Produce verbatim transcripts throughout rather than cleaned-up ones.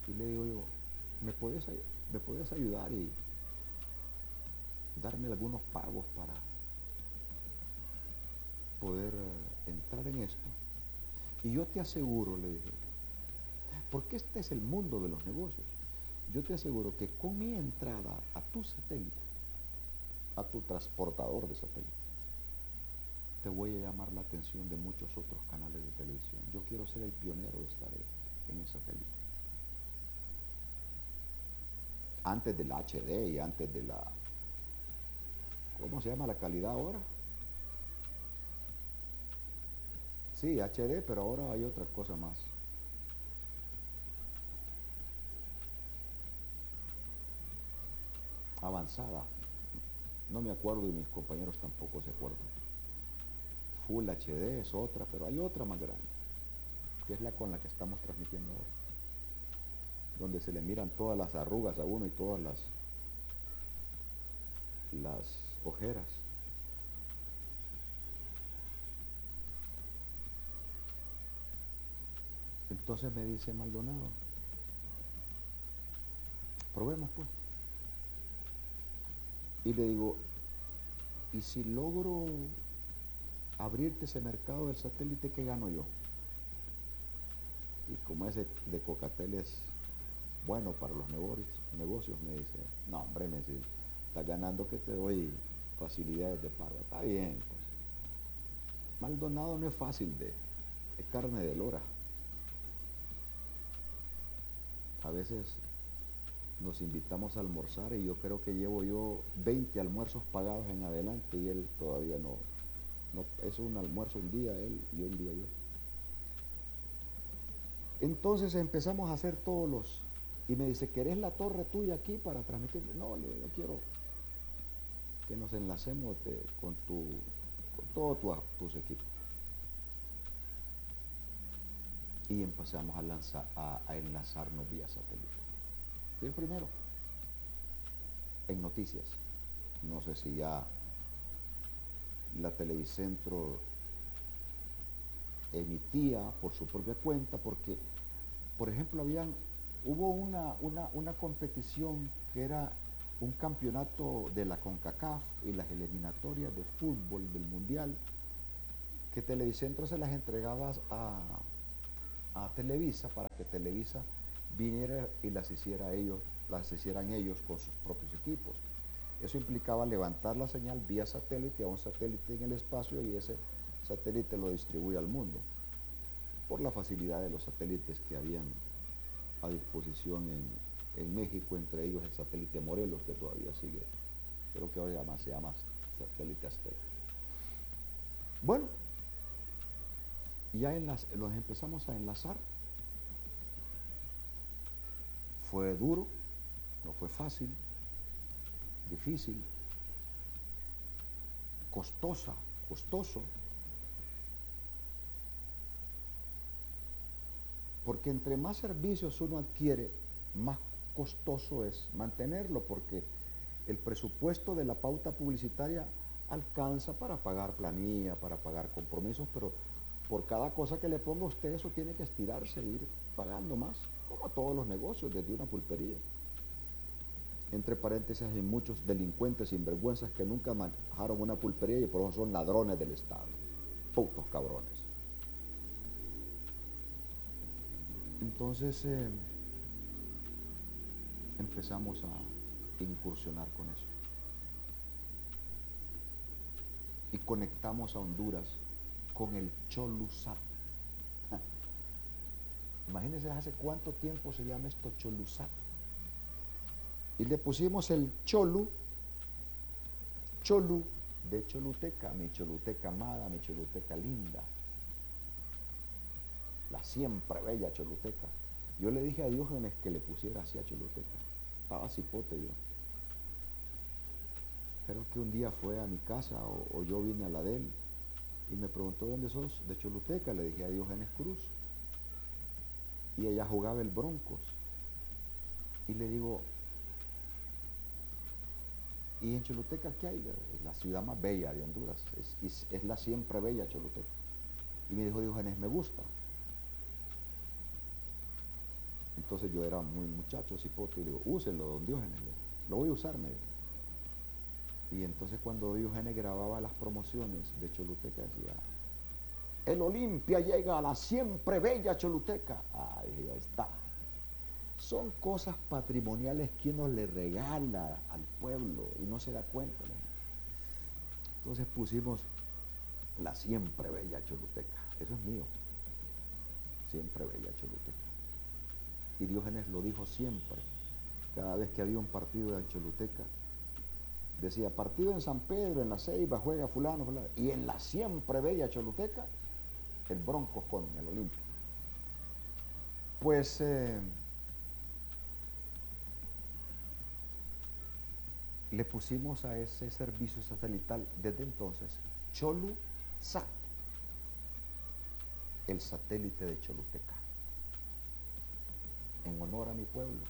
Y le digo yo, ¿me puedes, me puedes ayudar y darme algunos pagos para poder eh, entrar en esto? Y yo te aseguro, le dije, porque este es el mundo de los negocios, yo te aseguro que con mi entrada a tu satélite, a tu transportador de satélite, te voy a llamar la atención de muchos otros canales de televisión. Yo quiero ser el pionero de estar en el satélite. Antes del H D y antes de la, ¿cómo se llama la calidad ahora? Sí, H D, pero ahora hay otra cosa más. Avanzada. No me acuerdo y mis compañeros tampoco se acuerdan. Full H D es otra, pero hay otra más grande, que es la con la que estamos transmitiendo ahora, donde se le miran todas las arrugas a uno y todas las, las ojeras. Entonces me dice Maldonado, probemos pues. Y le digo, ¿y si logro abrirte ese mercado del satélite, qué gano yo? Y como ese de Cocatel es bueno para los negocios, negocios me dice, no hombre, me dice, estás ganando que te doy facilidades de pago. Está bien, pues. Maldonado no es fácil de, es carne de lora. A veces nos invitamos a almorzar y yo creo que llevo yo veinte almuerzos pagados en adelante y él todavía no, no, es un almuerzo un día él y un día yo. Entonces empezamos a hacer todos los, y me dice, ¿querés la torre tuya aquí para transmitir? No, le digo, yo quiero que nos enlacemos de, con tu, con todos tu, tus equipos. Y empezamos a, lanzar, a, a enlazarnos vía satélite. Fui el primero en noticias. No sé si ya la Televicentro emitía por su propia cuenta, porque, por ejemplo, habían, hubo una, una, una competición que era un campeonato de la CONCACAF y las eliminatorias de fútbol del Mundial, que Televicentro se las entregaba a, a Televisa para que Televisa viniera y las hiciera ellos, las hicieran ellos con sus propios equipos. Eso implicaba levantar la señal vía satélite a un satélite en el espacio y ese satélite lo distribuye al mundo, por la facilidad de los satélites que habían a disposición en, en México, entre ellos el satélite Morelos, que todavía sigue, creo que ahora se llama satélite Azteca. Bueno, ya enlace, los empezamos a enlazar. Fue duro, no fue fácil, difícil, costosa, costoso, porque entre más servicios uno adquiere, más costoso es mantenerlo, porque el presupuesto de la pauta publicitaria alcanza para pagar planilla, para pagar compromisos, pero por cada cosa que le ponga usted, eso tiene que estirarse e ir pagando más, como todos los negocios, desde una pulpería. Entre paréntesis, hay muchos delincuentes sinvergüenzas que nunca manejaron una pulpería y por eso son ladrones del Estado. Putos cabrones. Entonces eh, empezamos a incursionar con eso. Y conectamos a Honduras con el Cholusat. Imagínense hace cuánto tiempo se llama esto Cholusat. Y le pusimos el Cholu, Cholu de Choluteca, mi Choluteca amada, mi Choluteca linda, la siempre bella Choluteca. Yo le dije a Diógenes que le pusiera así a Choluteca, estaba cipote yo. Creo que un día fue a mi casa o, o yo vine a la de él y me preguntó dónde sos, de Choluteca, le dije a Diógenes Cruz. Y ella jugaba el Broncos. Y le digo, ¿y en Choluteca qué hay? Es la ciudad más bella de Honduras, es, es, es la siempre bella Choluteca. Y me dijo Diógenes, me gusta. Entonces yo era muy muchacho, cipote, y le digo, úselo, don Diógenes, lo voy a usar, me dijo. Y entonces cuando Diógenes grababa las promociones de Choluteca decía, el Olimpia llega a la siempre bella Choluteca. Ah, dije, ahí está. Son cosas patrimoniales que uno le regala al pueblo y no se da cuenta, ¿no? Entonces pusimos la siempre bella Choluteca. Eso es mío. Siempre bella Choluteca. Y Diógenes lo dijo siempre. Cada vez que había un partido en Choluteca, decía, partido en San Pedro, en la Ceiba, juega fulano, fulano. Y en la siempre bella Choluteca, el Broncos con el Olimpia. Pues eh, le pusimos a ese servicio satelital desde entonces CholuSat, el satélite de Choluteca, en honor a mi pueblo.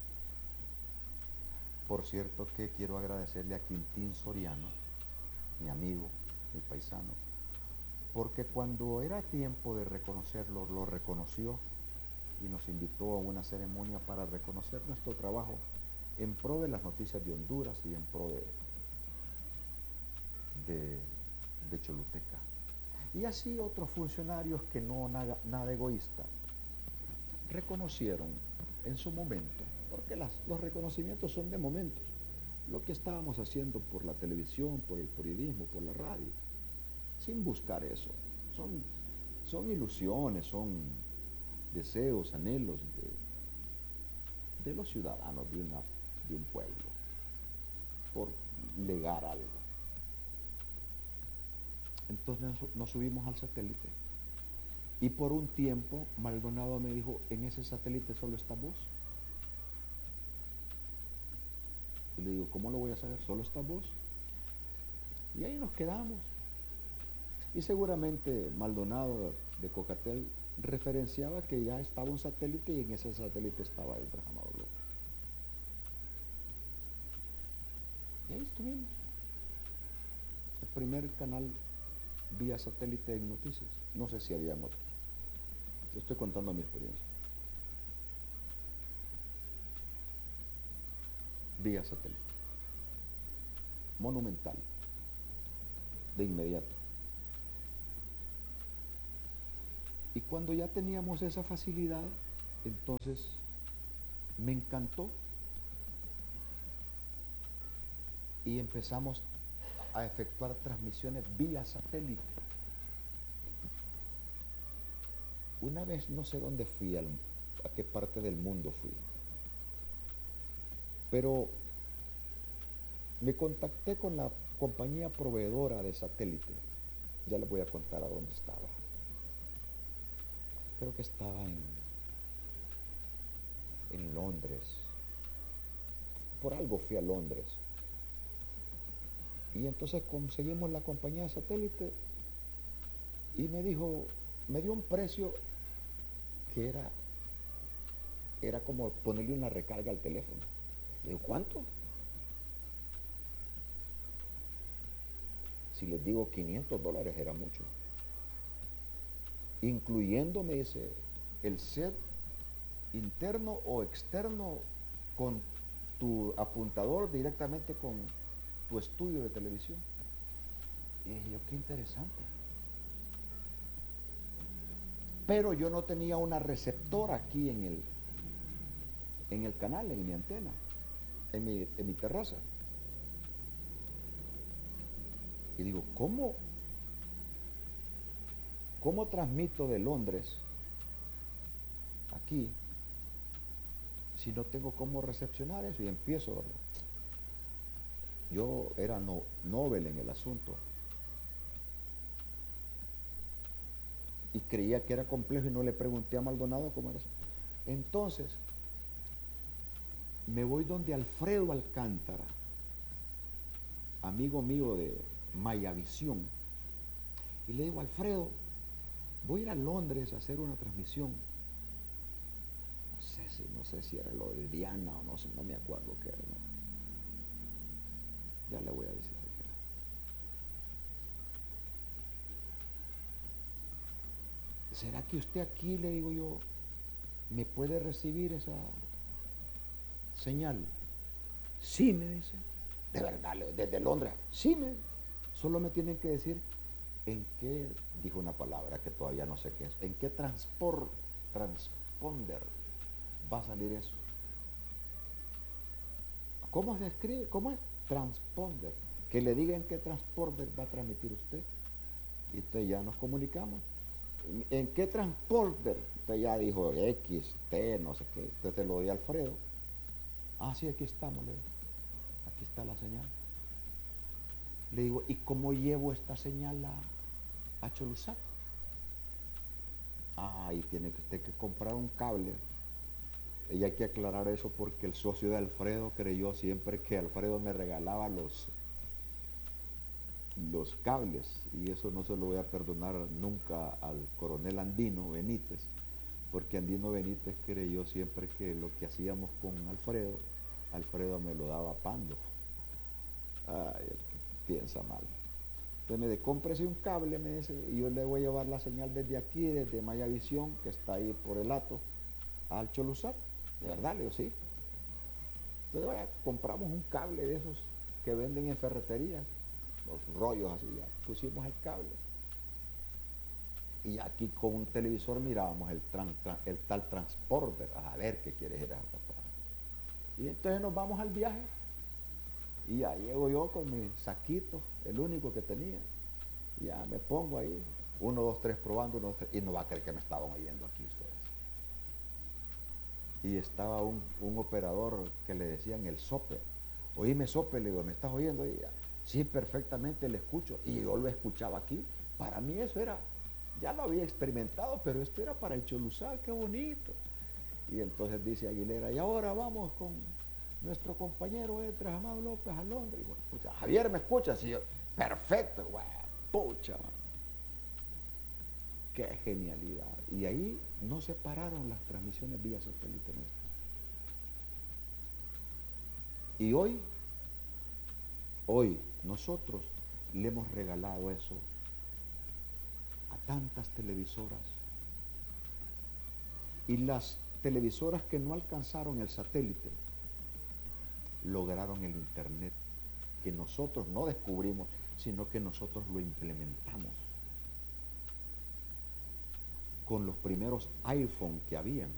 Por cierto que quiero agradecerle a Quintín Soriano, mi amigo, mi paisano, porque cuando era tiempo de reconocerlo, lo reconoció y nos invitó a una ceremonia para reconocer nuestro trabajo en pro de las noticias de Honduras y en pro de, de, de Choluteca. Y así otros funcionarios que no nada, nada egoísta reconocieron en su momento, porque las, los reconocimientos son de momentos, lo que estábamos haciendo por la televisión, por el periodismo, por la radio, sin buscar eso. Son, son ilusiones, son deseos, anhelos de, de los ciudadanos de, una, de un pueblo, por legar algo. Entonces nos, nos subimos al satélite y por un tiempo Maldonado me dijo, en ese satélite solo está vos. Y le digo, ¿cómo lo voy a saber? Solo está vos. Y ahí nos quedamos. Y seguramente Maldonado de Cocatel referenciaba que ya estaba un satélite y en ese satélite estaba el Amado López. Y ahí estuvimos. El primer canal vía satélite en noticias. No sé si había otros. Yo estoy contando mi experiencia. Vía satélite. Monumental. De inmediato. Y cuando ya teníamos esa facilidad, entonces me encantó y empezamos a efectuar transmisiones vía satélite. Una vez no sé dónde fui, al, a qué parte del mundo fui, pero me contacté con la compañía proveedora de satélite. Ya les voy a contar a dónde estaba. Creo que estaba en, en Londres. Por algo fui a Londres. Y entonces conseguimos la compañía de satélite y me dijo, me dio un precio que era, era como ponerle una recarga al teléfono. Le digo, ¿cuánto? Si les digo quinientos dólares era mucho. Incluyendo, me dice, el set interno o externo con tu apuntador directamente con tu estudio de televisión. Y dije yo, qué interesante. Pero yo no tenía una receptora aquí en el, en el canal, en mi antena, en mi, en mi terraza. Y digo, ¿cómo? ¿Cómo transmito de Londres aquí si no tengo cómo recepcionar eso? Y empiezo, ¿verdad? Yo era no, novel en el asunto y creía que era complejo y no le pregunté a Maldonado cómo era eso. Entonces me voy donde Alfredo Alcántara, amigo mío de Mayavisión, y le digo, Alfredo, voy a ir a Londres a hacer una transmisión. No sé si, no sé si era lo de Diana o no, no me acuerdo qué era, ¿no? Ya le voy a decir qué era. ¿Será que usted aquí, le digo yo, ¿me puede recibir esa señal? Sí, me dice. De verdad, desde Londres. Sí, me. Solo me tienen que decir en qué, dijo una palabra que todavía no sé qué es, en qué transpor, transponder va a salir eso. ¿Cómo se escribe? ¿Cómo es? Transponder. Que le diga en qué transponder va a transmitir usted. Y entonces ya nos comunicamos. ¿En qué transponder? Usted ya dijo X, T, no sé qué. Entonces te lo doy a Alfredo. Ah, sí, aquí estamos, le digo. Aquí está la señal. Le digo, ¿y cómo llevo esta señal a, a Cholusac? Ah, y tiene que usted que comprar un cable. Y hay que aclarar eso porque el socio de Alfredo creyó siempre que Alfredo me regalaba los, los cables. Y eso no se lo voy a perdonar nunca al coronel Andino Benítez, porque Andino Benítez creyó siempre que lo que hacíamos con Alfredo, Alfredo me lo daba pando. Ay, el que piensa mal. Entonces me dice, cómprese un cable, me dice, y yo le voy a llevar la señal desde aquí, desde Mayavisión, que está ahí por el Hato, al Cholusac. De verdad, le digo, sí. Entonces, vaya, compramos un cable de esos que venden en ferreterías, los rollos así, ya pusimos el cable. Y aquí con un televisor mirábamos el, tran, tran, el tal transporter, a ver qué quieres ir a papá. Y entonces nos vamos al viaje. Y ya llego yo con mi saquito, el único que tenía. Y ya me pongo ahí, uno, dos, tres probando, uno, dos, tres, y no va a creer que me estaban oyendo aquí ustedes. Y estaba un, un operador que le decían el sope. Oíme, sope, le digo, ¿me estás oyendo? Y ya, sí, perfectamente le escucho. Y yo lo escuchaba aquí. Para mí eso era, ya lo había experimentado, pero esto era para el Cholusac, qué bonito. Y entonces dice Aguilera, y ahora vamos con nuestro compañero Edras Amado López a Londres. Y bueno, pucha, Javier, ¿me escuchas? Y yo, perfecto, güey, pucha, man. Qué genialidad. Y ahí no se pararon las transmisiones vía satélite nuestras. Y hoy, hoy nosotros le hemos regalado eso a tantas televisoras. Y las televisoras que no alcanzaron el satélite lograron el internet, que nosotros no descubrimos, sino que nosotros lo implementamos con los primeros iPhone que habían.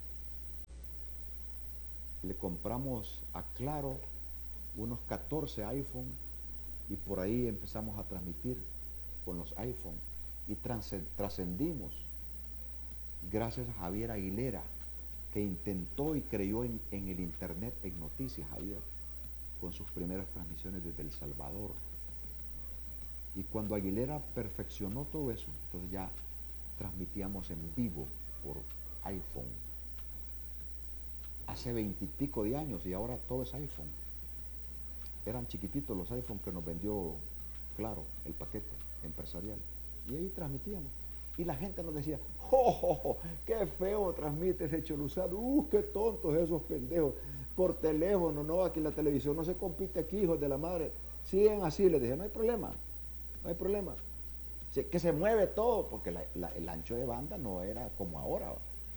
Le compramos a Claro unos catorce iPhone y por ahí empezamos a transmitir con los iPhone y trascendimos gracias a Javier Aguilera, que intentó y creyó en, en el internet en Noticias Javier, con sus primeras transmisiones desde El Salvador. Y cuando Aguilera perfeccionó todo eso, entonces ya transmitíamos en vivo por iPhone. Hace veintipico de años y ahora todo es iPhone. Eran chiquititos los iPhone que nos vendió Claro, el paquete empresarial. Y ahí transmitíamos. Y la gente nos decía, ¡oh, oh, oh qué feo transmite ese Cholusac! ¡Uh, qué tontos esos pendejos! Por teléfono, no, aquí la televisión no se compite aquí, hijos de la madre. Siguen así, les dije, no hay problema, no hay problema. Que se mueve todo, porque la, la, el ancho de banda no era como ahora.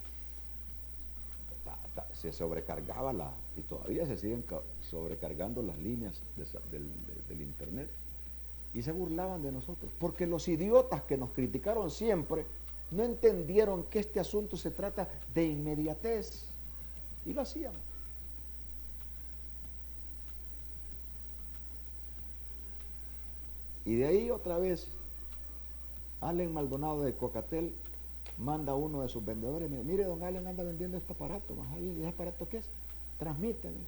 Se sobrecargaba la, y todavía se siguen sobrecargando las líneas de, del, de, del internet. Y se burlaban de nosotros, porque los idiotas que nos criticaron siempre no entendieron que este asunto se trata de inmediatez. Y lo hacíamos. Y de ahí otra vez, Allen Maldonado de Cocatel manda a uno de sus vendedores, mire, don Allen anda vendiendo este aparato, más ahí, ¿ese aparato qué es? Transmíteme.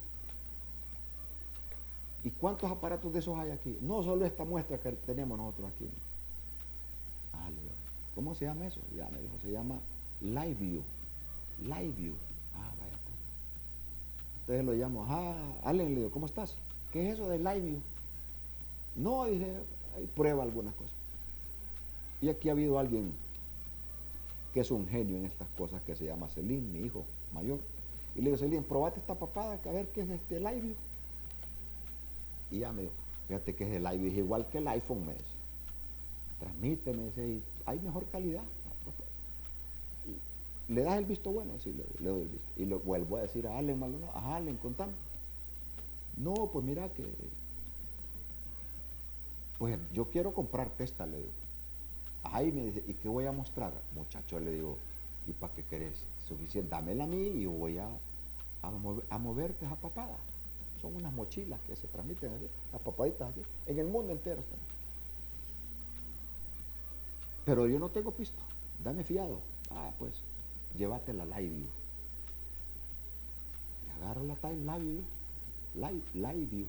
¿Y cuántos aparatos de esos hay aquí? No solo esta muestra que tenemos nosotros aquí. Ah, le digo, ¿cómo se llama eso? Ya me dijo, se llama LiveView. LiveView. Ah, vaya pues. Entonces lo llamo, ah, Allen, le digo, ¿cómo estás? ¿Qué es eso de LiveView? No, dije, ahí prueba algunas cosas. Y aquí ha habido alguien que es un genio en estas cosas, que se llama Celín, mi hijo mayor. Y le digo, Celín, probate esta papada, que a ver qué es este LiveView. Y ya me dijo, fíjate que es el LiveView, es igual que el iPhone, me dice. Transmíteme, dice, y hay mejor calidad. Y, ¿Le das el visto bueno? Sí, le, le doy el visto. Y lo vuelvo a decir a Allen Maldonado, ajá, Allen, contame. No, pues mira que, pues yo quiero comprar Tesla, le digo. Ajá, y me dice, ¿y qué voy a mostrar? Muchacho, le digo, ¿y para qué querés? Suficiente, dámela a mí y yo voy a, a, mover, a moverte esa papada. Son unas mochilas que se transmiten así, las papaditas aquí, en el mundo entero están. Pero yo no tengo pisto, dame fiado. Ah, pues, llévatela live view. Y agarro la time live view, live, live view.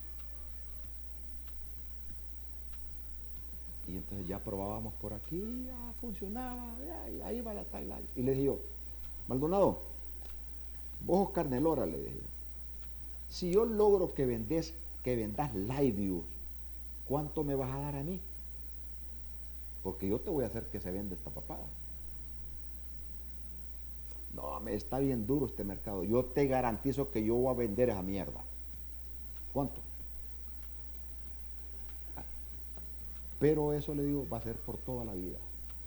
Y entonces ya probábamos por aquí, ya funcionaba, ya, ahí va la time live. Y le dije yo, Maldonado, vos sos carnelora, le dije. Si yo logro que vendes, que vendas live views, ¿cuánto me vas a dar a mí? Porque yo te voy a hacer que se venda esta papada. No, me está bien duro este mercado. Yo te garantizo que yo voy a vender esa mierda. ¿Cuánto? Pero eso, le digo, va a ser por toda la vida.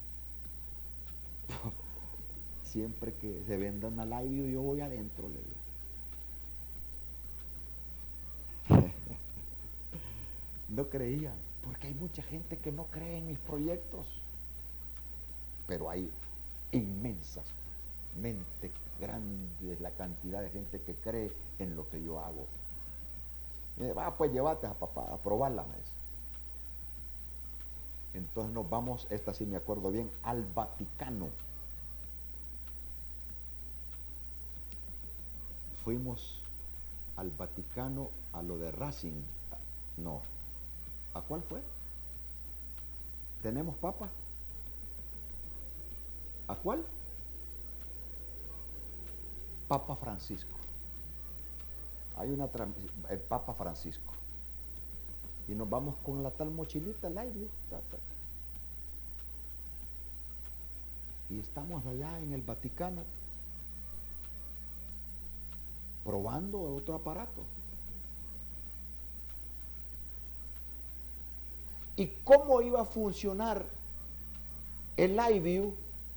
Siempre que se venda una live view, yo voy adentro, le digo. No creían, porque hay mucha gente que no cree en mis proyectos. Pero hay inmensas mente grande la cantidad de gente que cree en lo que yo hago. Y dice, va, pues llévate a papá, a probarla, me dice. Entonces nos vamos, esta sí me acuerdo bien, al Vaticano. Fuimos al Vaticano a lo de Racing. No. ¿A cuál fue? ¿Tenemos papa? ¿A cuál? Papa Francisco. Hay una el Papa Francisco. Y nos vamos con la tal mochilita live. Y estamos allá en el Vaticano probando otro aparato. ¿Y cómo iba a funcionar el live view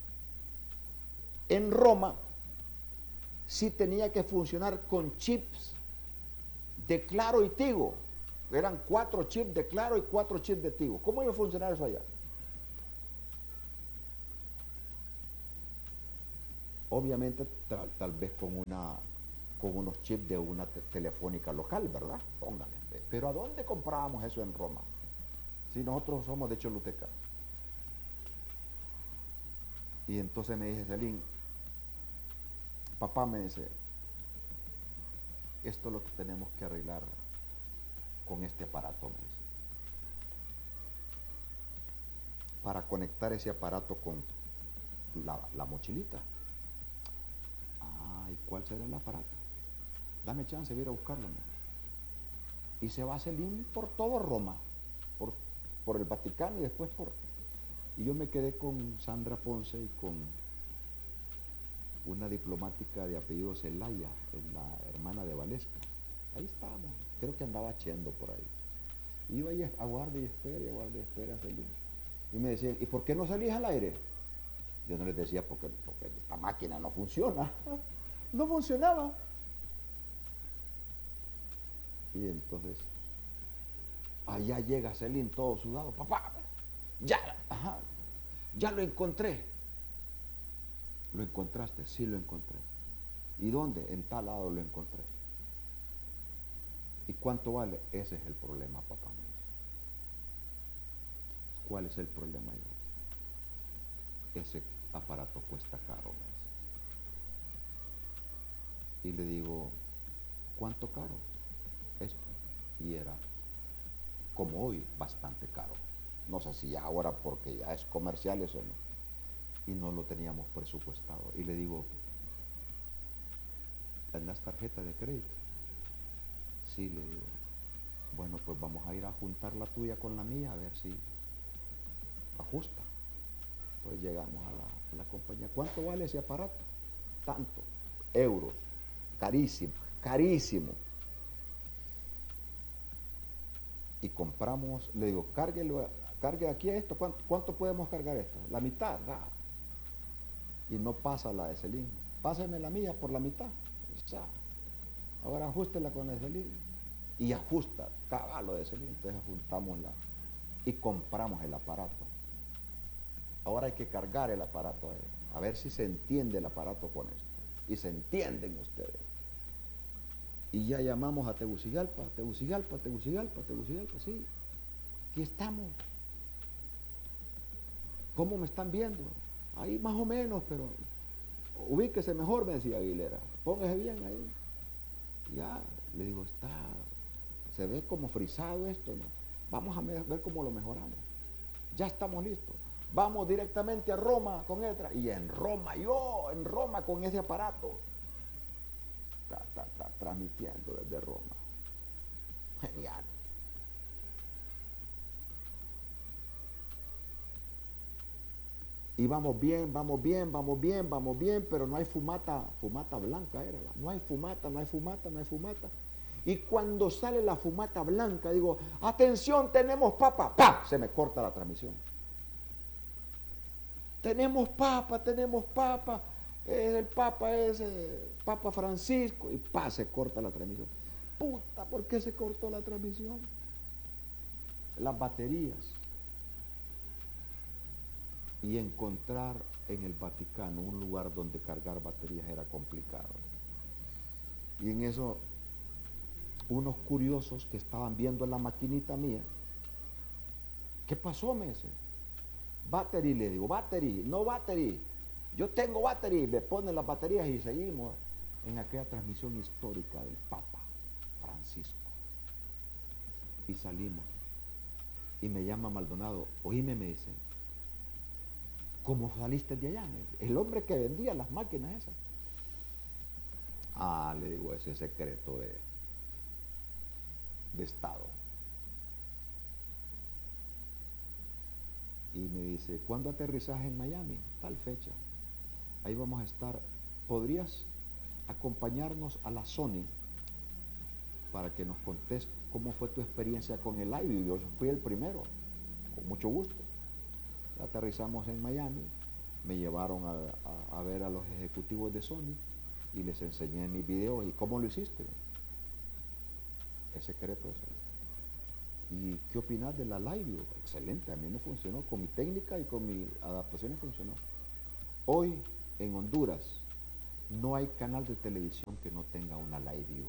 en Roma si tenía que funcionar con chips de Claro y Tigo? Eran cuatro chips de Claro y cuatro chips de Tigo. ¿Cómo iba a funcionar eso allá? Obviamente tal, tal vez con una con unos chips de una te telefónica local, ¿verdad? Póngale. Pero ¿a dónde comprábamos eso en Roma? Si nosotros somos de Choluteca. Y entonces me dice Celín, papá, me dice, esto es lo que tenemos que arreglar con este aparato, me dice. Para conectar ese aparato con la, la mochilita. Ah, ¿y cuál será el aparato? Dame chance de ir a buscarlo, me. Y se va a Celín por todo Roma, por, por el Vaticano y después por... Y yo me quedé con Sandra Ponce y con una diplomática de apellido Zelaya, la hermana de Valesca. Ahí estábamos, creo que andaba cheando por ahí. Iba ahí a guarda y espera, y aguarde y espera, Celín. Y me decían, ¿y por qué no salís al aire? Yo no les decía, porque, porque esta máquina no funciona. No funcionaba. Y entonces, allá llega Celín todo sudado. Papá, ya, ajá, ya lo encontré. ¿Lo encontraste? Sí, lo encontré. ¿Y dónde? En tal lado lo encontré. ¿Y cuánto vale? Ese es el problema, papá. ¿Cuál es el problema, yo? Ese aparato cuesta caro, me dice. Y le digo, ¿cuánto caro? Esto. Y era, como hoy, bastante caro. No sé si ahora porque ya es comercial eso, ¿no? Y no lo teníamos presupuestado. Y le digo, ¿tendrás tarjeta de crédito? Sí, le digo. Bueno, pues vamos a ir a juntar la tuya con la mía a ver si ajusta. Entonces llegamos a la, a la compañía. ¿Cuánto vale ese aparato? Tanto. Euros. Carísimo. Carísimo. Y compramos, le digo, cárguelo, cargue aquí esto. ¿Cuánto, cuánto podemos cargar esto? La mitad. Ah. y no pasa la de Celín. Páseme la mía por la mitad. Ya. Ahora ajústela con la de Celín. Y ajusta, caballo de Celín. Entonces ajustamos la y compramos el aparato. Ahora hay que cargar el aparato, eh, a ver si se entiende el aparato con esto. Y se entienden ustedes. Y ya llamamos a Tegucigalpa, Tegucigalpa, Tegucigalpa, Tegucigalpa, sí. Aquí estamos. ¿Cómo me están viendo? Ahí más o menos, pero ubíquese mejor, me decía Aguilera. Póngase bien ahí. Ya, le digo, está, se ve como frisado esto, ¿no? Vamos a ver cómo lo mejoramos. Ya estamos listos. Vamos directamente a Roma con ETRA. Y en Roma, yo, en Roma con ese aparato. Ta, ta, ta, transmitiendo desde Roma. Genial. Y vamos bien, vamos bien, vamos bien, vamos bien, pero no hay fumata, fumata blanca era, ¿verdad? No hay fumata, no hay fumata, no hay fumata. Y cuando sale la fumata blanca, digo, atención, tenemos papa, ¡pap! Se me corta la transmisión. Tenemos papa, tenemos papa, eh, el papa es eh, Papa Francisco, y pa, se corta la transmisión. Puta, ¿por qué se cortó la transmisión? Las baterías. Y encontrar en el Vaticano un lugar donde cargar baterías era complicado. Y en eso, unos curiosos que estaban viendo la maquinita mía, ¿qué pasó, me dice? Battery, le digo, battery, no battery. Yo tengo battery, me ponen las baterías y seguimos en aquella transmisión histórica del Papa Francisco. Y salimos. Y me llama Maldonado, oíme, me dice, ¿cómo saliste de allá? El hombre que vendía las máquinas esas. Ah, le digo, ese secreto de, de Estado. Y me dice, ¿cuándo aterrizaje en Miami? Tal fecha. Ahí vamos a estar. ¿Podrías acompañarnos a la Sony para que nos contes cómo fue tu experiencia con el live? Yo fui el primero, con mucho gusto. Aterrizamos en Miami, me llevaron a, a, a ver a los ejecutivos de Sony y les enseñé mis videos. ¿Y cómo lo hiciste? Es secreto eso. ¿Y qué opinas de la live? Excelente, a mí me funcionó, con mi técnica y con mi adaptación funcionó. Hoy en Honduras no hay canal de televisión que no tenga una live view.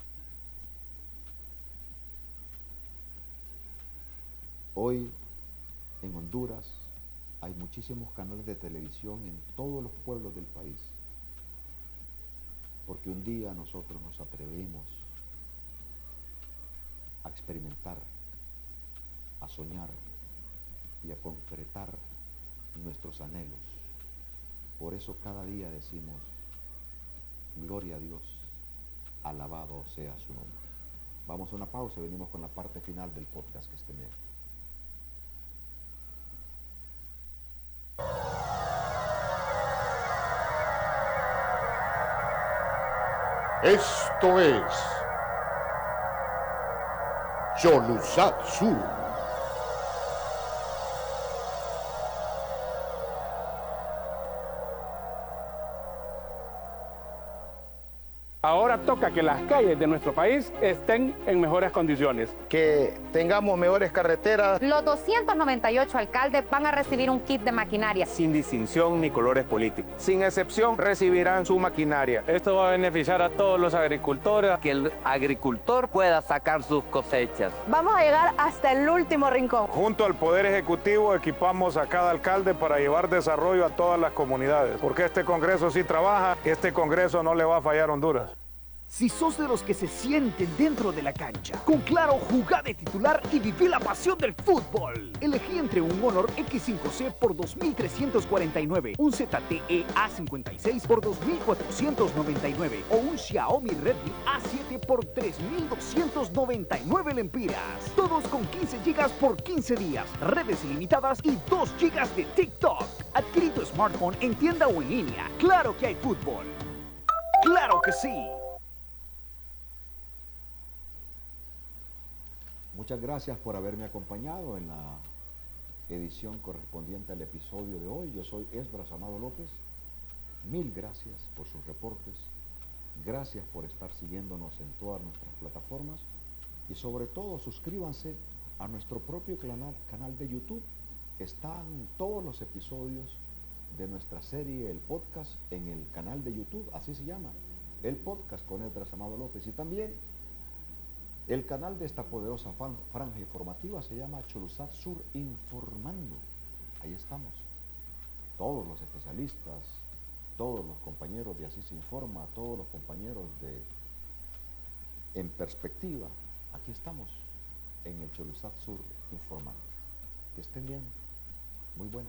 Hoy en Honduras hay muchísimos canales de televisión en todos los pueblos del país, porque un día nosotros nos atrevimos a experimentar, a soñar y a concretar nuestros anhelos. Por eso cada día decimos, gloria a Dios, alabado sea su nombre. Vamos a una pausa y venimos con la parte final del podcast que estén bien. Esto es Cholusatsu. Ahora toca que las calles de nuestro país estén en mejores condiciones. Que tengamos mejores carreteras. Los doscientos noventa y ocho alcaldes van a recibir un kit de maquinaria. Sin distinción ni colores políticos. Sin excepción, recibirán su maquinaria. Esto va a beneficiar a todos los agricultores. Que el agricultor pueda sacar sus cosechas. Vamos a llegar hasta el último rincón. Junto al Poder Ejecutivo equipamos a cada alcalde para llevar desarrollo a todas las comunidades. Porque este Congreso sí trabaja y este Congreso no le va a fallar a Honduras. Si sos de los que se sienten dentro de la cancha, con Claro, jugá de titular y viví la pasión del fútbol. Elegí entre un Honor equis cinco ce por dos mil trescientos cuarenta y nueve, un zete e a cincuenta y seis por dos mil cuatrocientos noventa y nueve o un Xiaomi Redmi a siete por tres mil doscientos noventa y nueve lempiras. Todos con quince gigas por quince días, redes ilimitadas y dos gigas de TikTok. Adquirí tu smartphone en tienda o en línea. ¡Claro que hay fútbol! ¡Claro que sí! Muchas gracias por haberme acompañado en la edición correspondiente al episodio de hoy. Yo soy Esdras Amado López Mil gracias por sus reportes. Gracias por estar siguiéndonos en todas nuestras plataformas. Y sobre todo, suscríbanse a nuestro propio canal, canal de YouTube. Están todos los episodios de nuestra serie, el podcast, en el canal de YouTube. Así se llama, el podcast con Esdras Amado López. Y también el canal de esta poderosa fan, franja informativa se llama Choluzat Sur Informando. Ahí estamos. Todos los especialistas, todos los compañeros de Así se Informa, todos los compañeros de En Perspectiva, aquí estamos en el Choluzat Sur Informando. Que estén bien, muy buenas.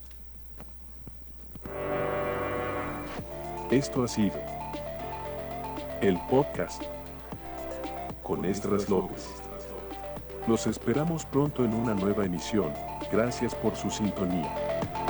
Esto ha sido el podcast con Esdras López. Los esperamos pronto en una nueva emisión. Gracias por su sintonía.